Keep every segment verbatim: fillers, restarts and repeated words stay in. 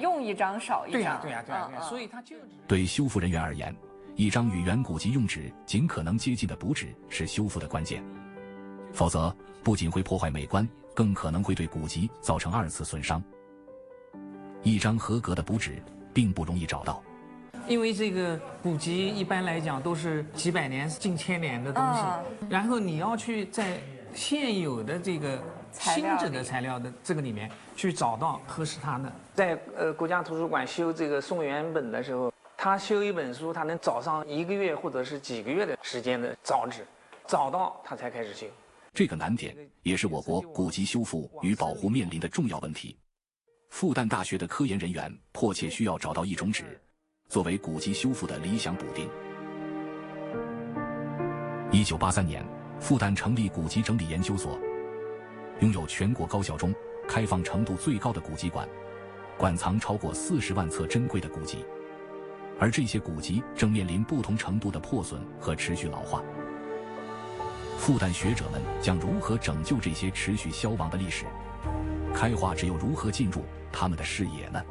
用一张少一张。 对呀，对呀，对呀，对呀。所以它就对修复人员而言，一张与原古籍用纸尽可能接近的补纸是修复的关键，否则不仅会破坏美观，更可能会对古籍造成二次损伤。一张合格的补纸并不容易找到， 因为这个古籍一般来讲都是几百年、近千年的东西，嗯、然后你要去在现有的这个新纸的材料的这个里面去找到合适它的。在呃国家图书馆修这个宋元本的时候，他修一本书，他能找上一个月或者是几个月的时间的找纸，找到他才开始修。 这个难点也是我国古籍修复与保护面临的重要问题。复旦大学的科研人员迫切需要找到一种纸，作为古籍修复的理想补丁。一九八三年，复旦成立古籍整理研究所，拥有全国高校中开放程度最高的古籍馆，馆藏超过四十万册珍贵的古籍，而这些古籍正面临不同程度的破损和持续老化。复旦学者们将如何拯救这些持续消亡的历史？开化纸又如何进入他们的视野呢？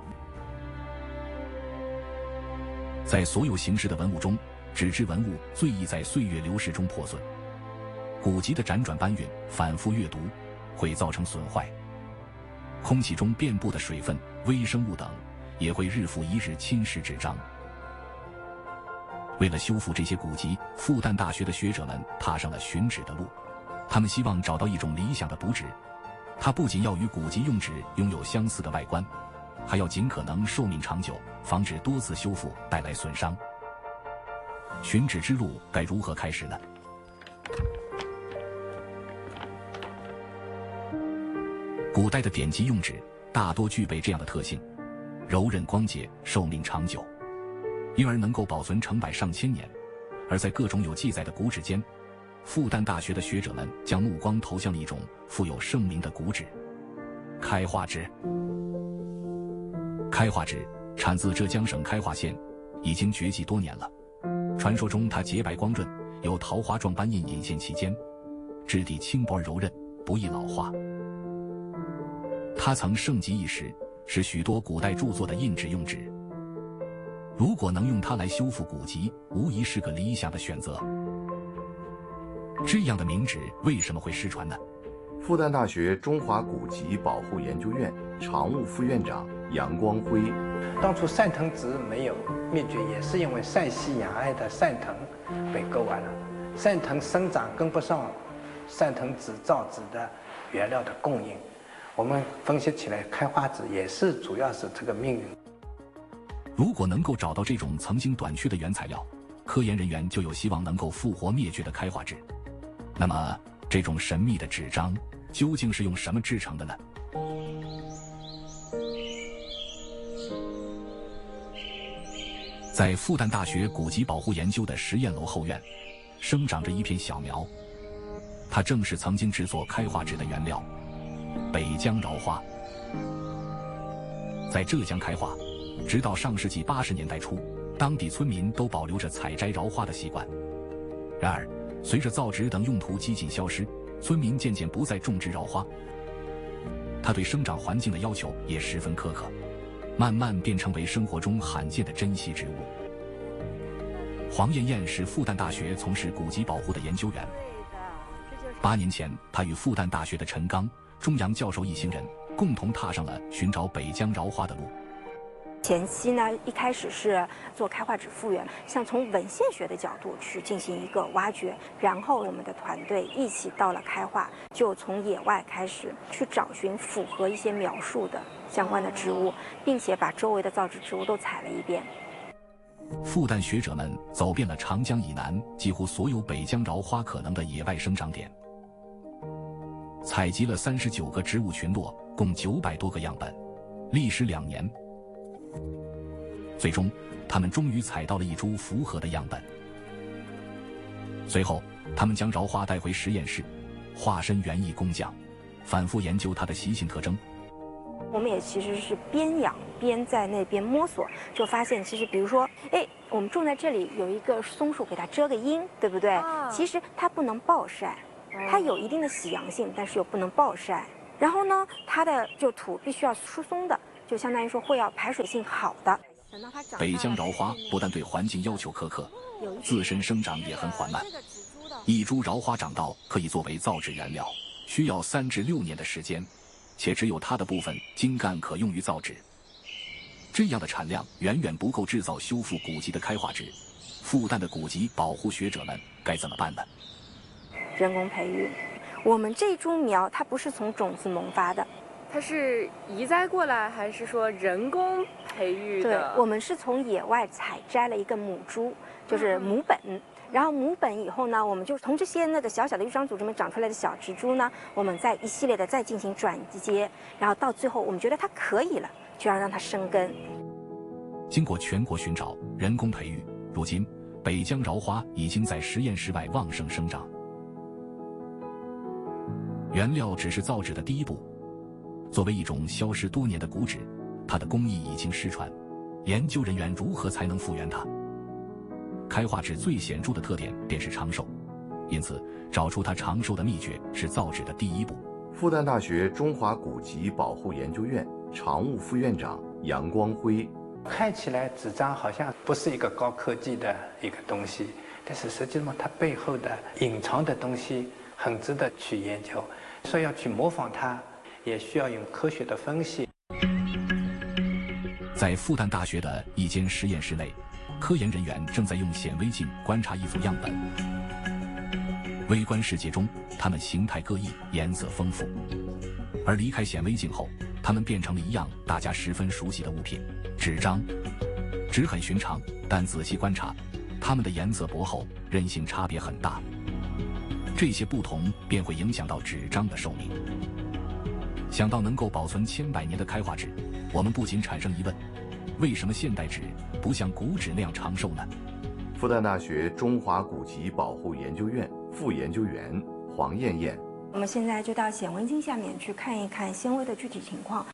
在所有形式的文物中，纸质文物最易在岁月流逝中破损。古籍的辗转搬运、反复阅读会造成损坏，空气中遍布的水分、微生物等也会日复一日侵蚀纸张。为了修复这些古籍，复旦大学的学者们踏上了寻纸的路。他们希望找到一种理想的补纸，它不仅要与古籍用纸拥有相似的外观，还要尽可能寿命长久，防止多次修复带来损伤。寻纸之路该如何开始呢？古代的典籍用纸大多具备这样的特性：柔韧光洁，寿命长久，因而能够保存成百上千年。而在各种有记载的古纸间，复旦大学的学者们将目光投向了一种富有盛名的古纸——开化纸。开化纸产自浙江省开化县，已经绝迹多年了。传说中它洁白光润，有桃花状斑印隐现其间，质地轻薄而柔韧，不易老化。它曾盛极一时，是许多古代著作的印纸用纸。如果能用它来修复古籍，无疑是个理想的选择。这样的名纸为什么会失传呢？ 复旦大学中华古籍保护研究院常务副院长杨光辉： 当初汕藤纸没有灭绝，也是因为山西雅安的汕藤被割完了，汕藤生长跟不上汕藤纸造纸的原料的供应。我们分析起来，开化纸也是主要是这个命运。 如果能够找到这种曾经短缺的原材料，科研人员就有希望能够复活灭绝的开化纸。那么，这种神秘的纸张究竟是用什么制成的呢？在复旦大学古籍保护研究的实验楼后院，生长着一片小苗，它正是曾经制作开化纸的原料——北疆荠花。在浙江开化，直到上世纪八十年代初，当地村民都保留着采摘荠花的习惯。然而，随着造纸等用途几近消失，村民渐渐不再种植荠花。它对生长环境的要求也十分苛刻，慢慢便成为生活中罕见的珍稀植物。黄艳艳是复旦大学从事古籍保护的研究员。八年前，她与复旦大学的陈刚、钟阳教授一行人共同踏上了寻找北疆荠花的路。 前期呢，一开始是做开化纸复原，像从文献学的角度去进行一个挖掘，然后我们的团队一起到了开化，就从野外开始去找寻符合一些描述的相关的植物，并且把周围的造纸植物都采了一遍。 复旦学者们走遍了长江以南几乎所有北疆荠花可能的野外生长点，采集了三十九个植物群落，共九百多个样本，历时两年。最终，他们终于采到了一株符合的样本。随后，他们将荠花带回实验室，化身园艺工匠，反复研究它的习性特征。 我们也其实是边养边在那边摸索，就发现其实比如说，哎，我们种在这里有一个松树，给它遮个阴，对不对？啊、其实它不能暴晒，它有一定的喜阳性，但是又不能暴晒。然后呢，它的就土必须要疏松的。 就相当于说会要排水性好的。 北疆苕花不但对环境要求苛刻，自身生长也很缓慢。一株苕花长到可以作为造纸原料，需要三至六年的时间，且只有它的部分茎干可用于造纸。这样的产量远远不够制造修复古籍的开化纸。复旦的古籍保护学者们该怎么办呢？ 人工培育，我们这株苗它不是从种子萌发的， 它是移栽过来，还是说人工培育的？ 对，我们是从野外采摘了一个母株，就是母本。嗯、然后母本以后呢，我们就从这些那个小小的育长组织们长出来的小植株呢，我们再一系列的再进行转接，然后到最后我们觉得它可以了，就要让它生根。 经过全国寻找、人工培育，如今北疆苕花已经在实验室外旺盛生长。原料只是造纸的第一步。作为一种消失多年的古纸，它的工艺已经失传，研究人员如何才能复原它？开化纸最显著的特点便是长寿，因此找出它长寿的秘诀是造纸的第一步。 复旦大学中华古籍保护研究院常务副院长杨光辉。 看起来纸张好像不是一个高科技的一个东西，但是实际上它背后的隐藏的东西很值得去研究。说要去模仿它，也需要用科学的分析。 在复旦大学的一间实验室内，科研人员正在用显微镜观察一组样本。微观世界中，它们形态各异，颜色丰富。而离开显微镜后，它们变成了一样大家十分熟悉的物品——纸张。纸很寻常，但仔细观察，它们的颜色薄厚、韧性差别很大。这些不同便会影响到纸张的寿命。想到能够保存千百年的开化纸，我们不禁产生疑问：为什么现代纸不像古纸那样长寿呢？ 复旦大学中华古籍保护研究院副研究员黄艳艳。 我们现在就到显微镜下面去看一看纤维的具体情况。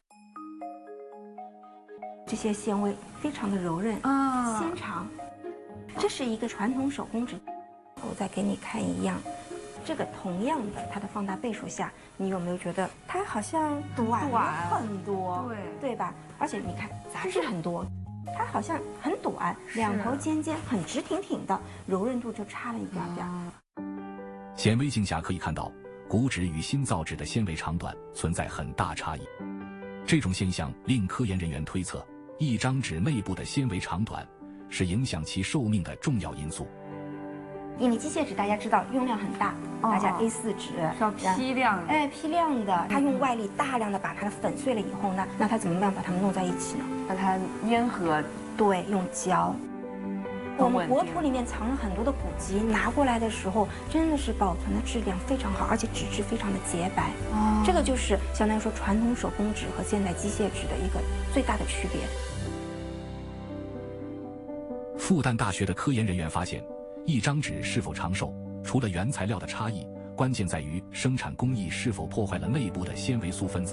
这些纤维非常的柔韧啊，纤长。这是一个传统手工纸。我再给你看一样，这个同样的，它的放大倍数下，你有没有觉得它好像短了很多？对，对吧？而且你看杂质很多，它好像很短，两头尖尖，很直挺挺的，柔韧度就差了一点点。 显微镜下可以看到，古纸与新造纸的纤维长短存在很大差异。这种现象令科研人员推测，一张纸内部的纤维长短是影响其寿命的重要因素。 因为机械纸大家知道用量很大，大家 A 四 纸要批量， 哎，批量的，它用外力大量的把它粉碎了以后呢，那它怎么样把它们弄在一起呢？ 把它粘合， 对，用胶。我们国土里面藏了很多的古籍，拿过来的时候真的是保存的质量非常好，而且纸质非常的洁白。哦，这个就是相当于说传统手工纸和现代机械纸的一个最大的区别。 复旦大学的科研人员发现，一张纸是否长寿，除了原材料的差异，关键在于生产工艺是否破坏了内部的纤维素分子。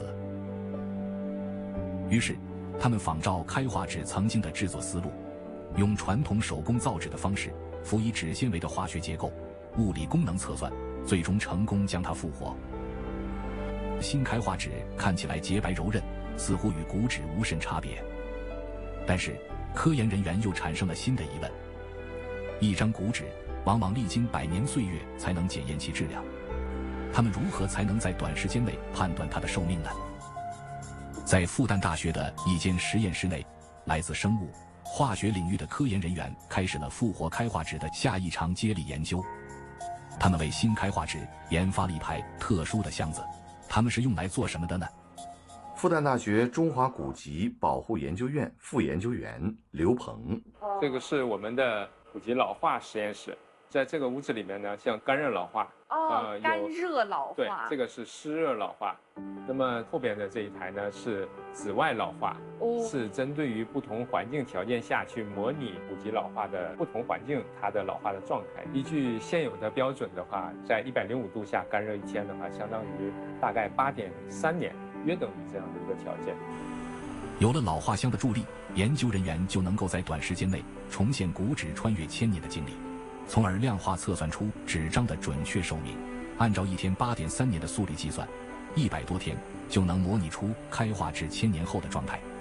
于是，他们仿照开化纸曾经的制作思路，用传统手工造纸的方式，辅以纸纤维的化学结构、物理功能测算，最终成功将它复活。新开化纸看起来洁白柔韧，似乎与古纸无甚差别。但是，科研人员又产生了新的疑问：一张古纸往往历经百年岁月才能检验其质量，他们如何才能在短时间内判断它的寿命呢？在复旦大学的一间实验室内，来自生物、化学领域的科研人员开始了复活开化纸的下一场接力研究。他们为新开化纸研发了一排特殊的箱子，它们是用来做什么的呢？ 复旦大学中华古籍保护研究院副研究员刘鹏。 这个是我们的古籍老化实验室，在这个屋子里面呢，像干热老化， 哦，呃、干热老化， 对，这个是湿热老化。那么后边的这一台呢是紫外老化，哦，是针对于不同环境条件下去模拟古籍老化的不同环境它的老化的状态。依据现有的标准的话，在一百零五度下干热一天的话，相当于大概八点三年，约等于这样的一个条件。 有了老化箱的助力，研究人员就能够在短时间内重现古纸穿越千年的经历，从而量化测算出纸张的准确寿命。按照一天八点三年的速率计算，一百多天就能模拟出开化纸千年后的状态。